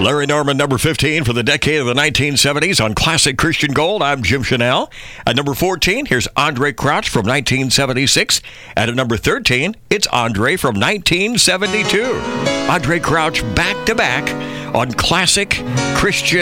Larry Norman, number 15 for the decade of the 1970s on Classic Christian Gold. I'm Jim Chanel. At number 14, here's Andre Crouch from 1976. And at number 13, it's Andre from 1972. Andre Crouch back-to-back on Classic Christian